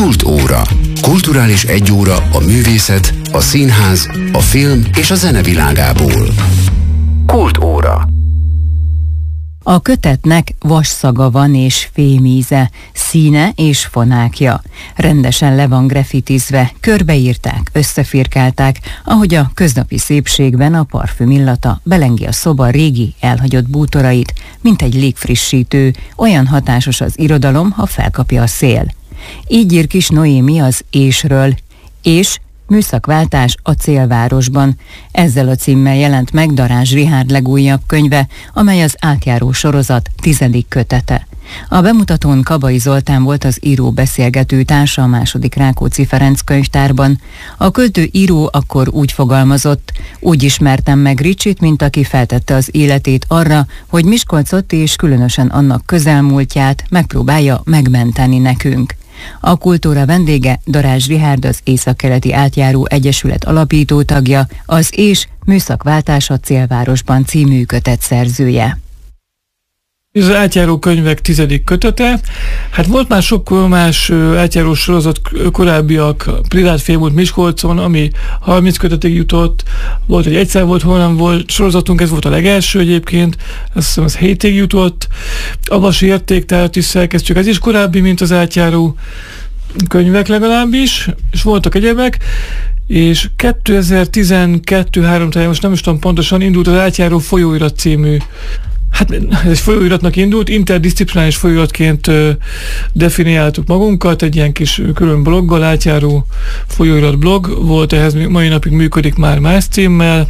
Kultóra. Kulturális egyóra a művészet, a színház, a film és a zene világából. Kultóra. A kötetnek vasszaga van és fémíze, színe és fonákja. Rendesen le van grafitizve, körbeírták, összefirkálták, ahogy a köznapi szépségben a parfüm illata belengi a szoba régi, elhagyott bútorait, mint egy légfrissítő, olyan hatásos az irodalom, ha felkapja a szél. Így ír Kis Noémi az Ésről. És műszakváltás a célvárosban. Ezzel a címmel jelent meg Darázs Richárd legújabb könyve, amely az átjáró sorozat 10. kötete. A bemutatón Kabai Zoltán volt az író beszélgető társa a második Rákóczi Ferenc könyvtárban. A költő író akkor úgy fogalmazott: úgy ismertem meg Ricsit, mint aki feltette az életét arra, hogy Miskolcot és különösen annak közelmúltját megpróbálja megmenteni nekünk. A Kultúra vendége Darázs Richárd, az Északkeleti Átjáró Egyesület alapító tagja, az És műszakváltás a célvárosban című kötet szerzője. Ez az átjáró könyvek 10. kötete. Hát volt már sok más átjáró sorozat korábbiak, Privát Félmúlt Miskolcon, ami 30 kötetig jutott. Volt, hogy egyszer volt, hol nem volt sorozatunk, ez volt a legelső egyébként, azt hiszem az 7-ig jutott. Avasi Értéktárat is szerkesztjük, ez is korábbi, mint az átjáró könyvek legalábbis, és voltak egyebek. És 2012-3 táján, most nem is tudom pontosan, indult az Átjáró folyóirat című. Hát ez egy folyóiratnak indult, interdisziplináris folyóiratként definiáltuk magunkat, egy ilyen kis külön bloggal, Átjáró folyóirat blog volt, ehhez mai napig működik már más címmel.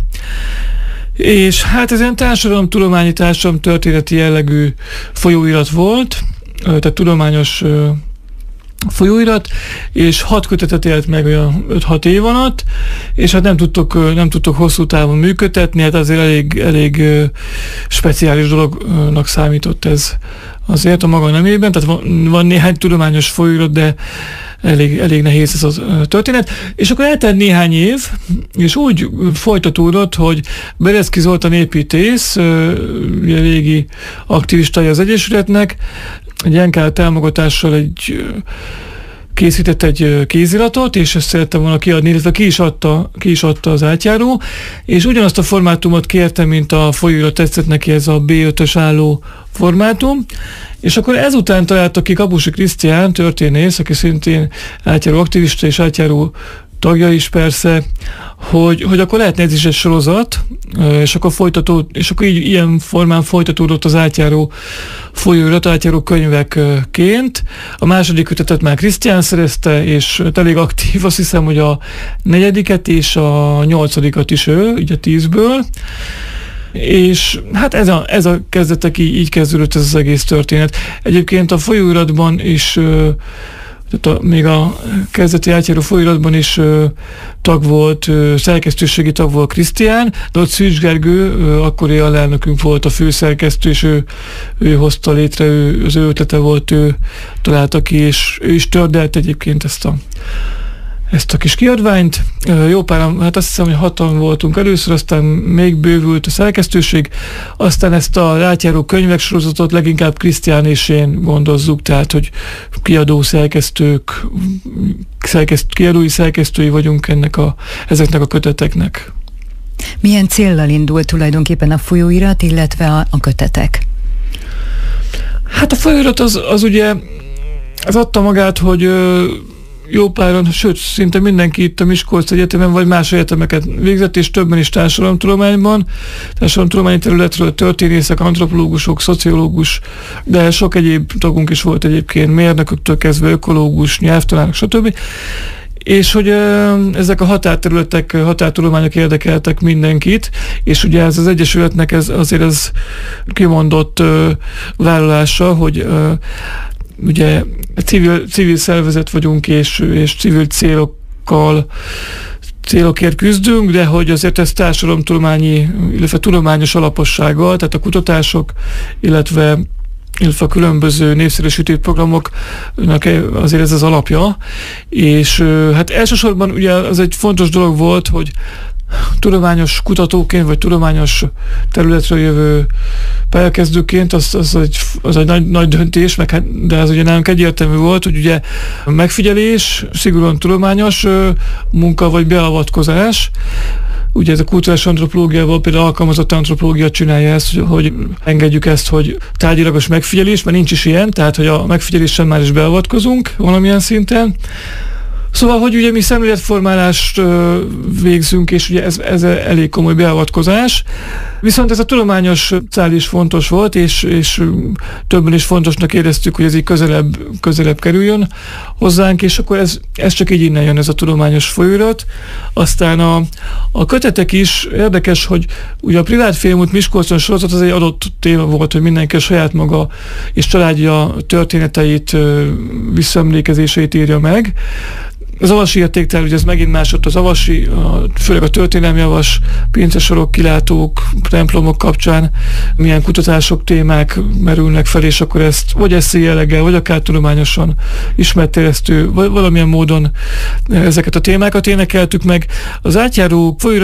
És hát ez ilyen társadalomtudományi, társadalomtörténeti jellegű folyóirat volt, tehát tudományos folyóirat, és 6 kötetet élt meg olyan 5-6 év alatt, és hát nem tudtok hosszú távon működtetni, hát azért elég speciális dolognak számított ez azért a maga nemében, tehát van néhány tudományos folyóirat, de elég nehéz ez a történet. És akkor eltelt néhány év, és úgy folytatódott, hogy Berezki Zoltán építész, régi aktivistája az Egyesületnek, egy NK támogatással készített egy kéziratot, és ezt szerettem volna kiadni, illetve ki is adta az Átjáró, és ugyanazt a formátumot kérte, mint a folyóirat, tetszett neki ez a B5-ös álló formátum, és akkor ezután találta ki Kapusi Krisztián, történész, aki szintén átjáró aktivista és átjáró tagja is persze, hogy akkor lehetne ez is egy sorozat, és akkor így ilyen formán folytatódott az átjáró folyóirat, átjáró könyvekként. A második kötetet már Krisztián szerezte, és elég aktív, azt hiszem, hogy a 4. és a 8. is ő, így a 10-ből. És hát ez a kezdetek, így kezdődött ez az egész történet. Egyébként a folyóiratban is, tehát még a kezdeti átjáró folyóiratban is tag volt, szerkesztőségi tag volt Krisztián, de ott Szűcs Gergő, akkori alelnökünk volt a főszerkesztő, és ő hozta létre, az ő ötlete volt, ő találta ki, és ő is tördelt egyébként ezt a kis kiadványt. Jó páran, hát azt hiszem, hogy 6-an voltunk először, aztán még bővült a szerkesztőség, aztán ezt az átjáró könyvek sorozatot leginkább Krisztián és én gondozzuk, tehát, hogy kiadó szerkesztők, kiadói szerkesztői vagyunk ezeknek a köteteknek. Milyen céllal indult tulajdonképpen a folyóirat, illetve a kötetek? Hát a folyóirat az ugye, az adta magát, hogy jó páran, sőt, szinte mindenki itt a Miskolci Egyetemen vagy más egyetemeket végzett, és többen is társadalomtudományi területről, történészek, antropológusok, szociológus, de sok egyéb tagunk is volt egyébként, mérnököktől kezdve ökológus, nyelvtanárok, stb. És hogy ezek a határterületek, határtudományok érdekeltek mindenkit, és ugye ez az Egyesületnek ez kimondott vállalása, hogy ugye civil szervezet vagyunk, és civil célokért küzdünk, de hogy azért ez társadalomtudományi, illetve tudományos alapossággal, tehát a kutatások, illetve a különböző népszerűsítő programoknak azért ez az alapja, és hát elsősorban ugye az egy fontos dolog volt, hogy tudományos kutatóként, vagy tudományos területről jövő pályakezdőként az egy nagy döntés, de ez ugye nálunk egyértelmű volt, hogy ugye megfigyelés, szigorúan tudományos munka vagy beavatkozás. Ugye ez a kulturális antropológiával például alkalmazott antropológia csinálja ezt, hogy engedjük ezt, hogy tárgyilagos megfigyelés, mert nincs is ilyen, tehát hogy a megfigyelésen már is beavatkozunk valamilyen szinten. Szóval, hogy ugye mi szemléletformálást végzünk, és ugye ez elég komoly beavatkozás. Viszont ez a tudományos cél is fontos volt, és többen is fontosnak éreztük, hogy ez így közelebb kerüljön hozzánk, és akkor ez csak így innen jön, ez a tudományos folyóirat. Aztán a kötetek is érdekes, hogy ugye a Privát Félmúlt Miskolcon sorozat az egy adott téma volt, hogy mindenki a saját maga és családja történeteit, visszaemlékezéseit írja meg. Az avasi értéktár, ugye ez megint másott az avasi, főleg a történelmi avas, pincesorok, kilátók, templomok kapcsán milyen kutatások, témák merülnek fel, és akkor ezt vagy eszé jelleggel, vagy akár tudományosan ismertterjesztő, vagy valamilyen módon ezeket a témákat énekeltük meg. Az átjáró folyóirat